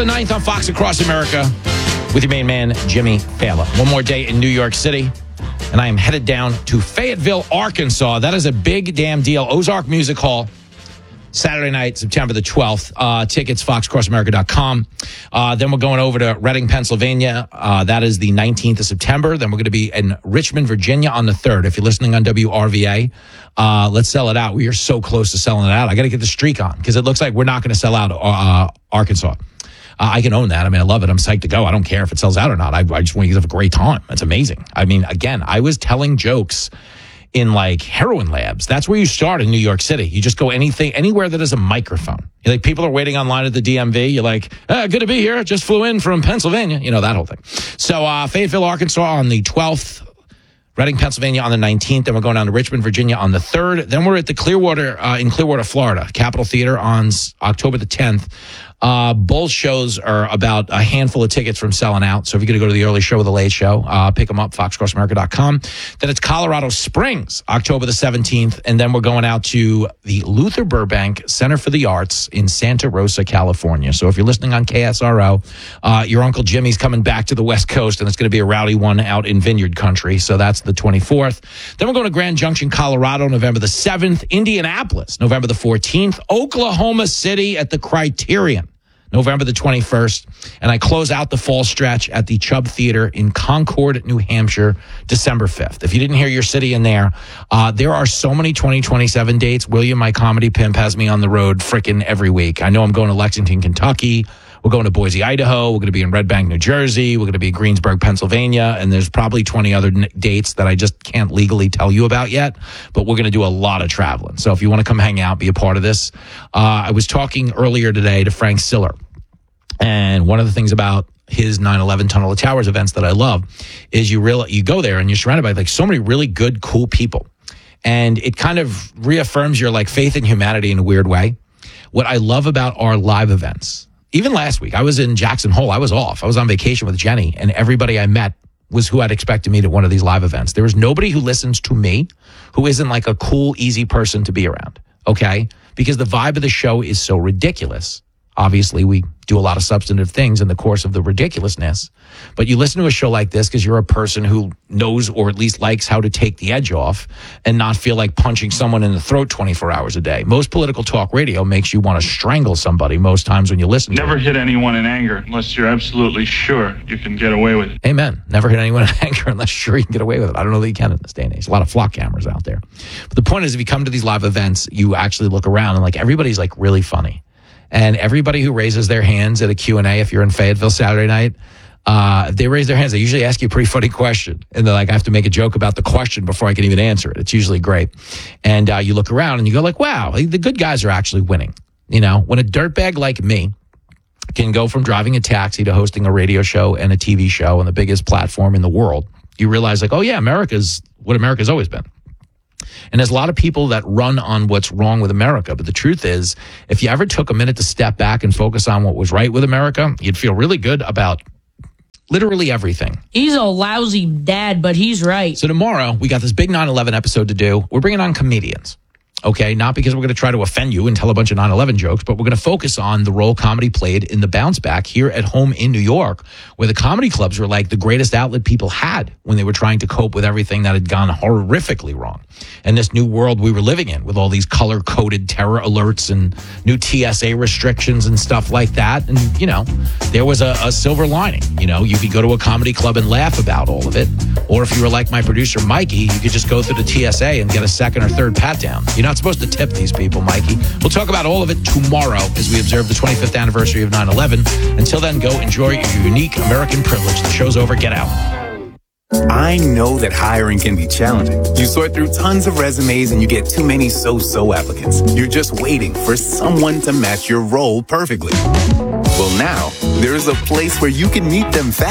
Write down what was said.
the 9th on Fox Across America with your main man, Jimmy Fallon. One more day in New York City, and I am headed down to Fayetteville, Arkansas. That is a big damn deal. Ozark Music Hall, Saturday night, September the 12th. Tickets, foxcrossamerica.com. Then we're going over to Reading, Pennsylvania. That is the 19th of September. Then we're going to be in Richmond, Virginia on the 3rd. If you're listening on WRVA, let's sell it out. We are so close to selling it out. I got to get the streak on because it looks like we're not going to sell out Arkansas. I can own that. I mean, I love it. I'm psyched to go. I don't care if it sells out or not. I just want you to have a great time. It's amazing. I mean, again, I was telling jokes in like heroin labs. That's where you start in New York City. You just go anywhere that has a microphone. You're like, people are waiting online at the DMV. You're like, good to be here. Just flew in from Pennsylvania. You know, that whole thing. So Fayetteville, Arkansas on the 12th. Reading, Pennsylvania on the 19th. Then we're going down to Richmond, Virginia on the 3rd. Then we're at the Clearwater, in Clearwater, Florida, Capitol Theater on October the 10th. Both shows are about a handful of tickets from selling out. So if you're going to go to the early show or the late show, pick them up, foxcrossamerica.com. Then it's Colorado Springs, October the 17th. And then we're going out to the Luther Burbank Center for the Arts in Santa Rosa, California. So if you're listening on KSRO, your Uncle Jimmy's coming back to the West Coast, and it's going to be a rowdy one out in Vineyard Country. So that's the 24th. Then we're going to Grand Junction, Colorado, November the 7th. Indianapolis, November the 14th. Oklahoma City at the Criterion, November the 21st. And I close out the fall stretch at the Chubb Theater in Concord, New Hampshire, December 5th. If you didn't hear your city in there, there are so many 2027 dates. William, my comedy pimp, has me on the road frickin' every week. I know I'm going to Lexington, Kentucky. We're going to Boise, Idaho. We're going to be in Red Bank, New Jersey. We're going to be in Greensburg, Pennsylvania. And there's probably 20 other dates that I just can't legally tell you about yet. But we're going to do a lot of traveling. So if you want to come hang out, be a part of this. I was talking earlier today to Frank Siller. And one of the things about his 9/11 Tunnel of Towers events that I love is you go there and you're surrounded by like so many really good, cool people. And it kind of reaffirms your like faith in humanity in a weird way. What I love about our live events, even last week, I was in Jackson Hole. I was off. I was on vacation with Jenny, and everybody I met was who I'd expect to meet at one of these live events. There was nobody who listens to me who isn't like a cool, easy person to be around, okay? Because the vibe of the show is so ridiculous. Obviously, we do a lot of substantive things in the course of the ridiculousness. But you listen to a show like this because you're a person who knows or at least likes how to take the edge off and not feel like punching someone in the throat 24 hours a day. Most political talk radio makes you want to strangle somebody most times when you listen to it. Never hit anyone in anger unless you're absolutely sure you can get away with it. Amen. Never hit anyone in anger unless you're sure you can get away with it. I don't know that you can in this day and age. A lot of flock cameras out there. But the point is, if you come to these live events, you actually look around and like everybody's like really funny. And everybody who raises their hands at a Q&A, if you're in Fayetteville Saturday night, if they raise their hands, they usually ask you a pretty funny question. And they're like, I have to make a joke about the question before I can even answer it. It's usually great. And you look around and you go like, wow, the good guys are actually winning. You know, when a dirtbag like me can go from driving a taxi to hosting a radio show and a TV show on the biggest platform in the world, you realize like, oh yeah, America's what America's always been. And there's a lot of people that run on what's wrong with America. But the truth is, if you ever took a minute to step back and focus on what was right with America, you'd feel really good about literally everything. He's a lousy dad, but he's right. So tomorrow, we got this big 9/11 episode to do. We're bringing on comedians. Okay, not because we're going to try to offend you and tell a bunch of 9/11 jokes, but we're going to focus on the role comedy played in the bounce back here at home in New York, where the comedy clubs were like the greatest outlet people had when they were trying to cope with everything that had gone horrifically wrong. And this new world we were living in with all these color-coded terror alerts and new TSA restrictions and stuff like that. And, you know, there was a silver lining. You know, you could go to a comedy club and laugh about all of it. Or if you were like my producer, Mikey, you could just go through the TSA and get a second or third pat down. You're not supposed to tip these people, Mikey. We'll talk about all of it tomorrow as we observe the 25th anniversary of 9/11. Until then, go enjoy your unique American privilege. The show's over. Get out. I know that hiring can be challenging. You sort through tons of resumes and you get too many so-so applicants. You're just waiting for someone to match your role perfectly. Well, now, there's a place where you can meet them fast.